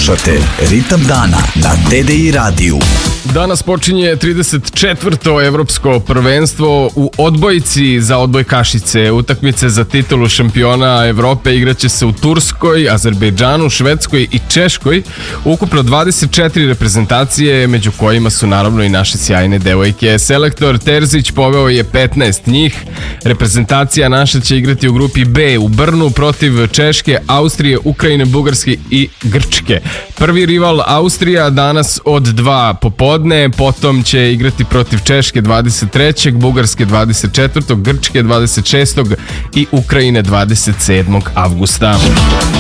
Slušate Ritam dana na TDI radiju. Danas počinje 34. evropsko prvenstvo u odbojci za odbojkašice. Utakmice za titulu šampiona Evrope igraće se u Turskoj, Azerbejdžanu, Švedskoj i Češkoj. Ukupno 24 reprezentacije, među kojima su naravno i naše sjajne devojke. Selektor Terzić poveo je 15 njih. Reprezentacija naša će igrati u grupi B u Brnu protiv Češke, Austrije, Ukrajine, Bugarske i Grčke. Prvi rival Austrija danas od 2 popodne, potom će igrati protiv Češke 23. Bugarske 24. Grčke 26. i Ukrajine 27. avgusta.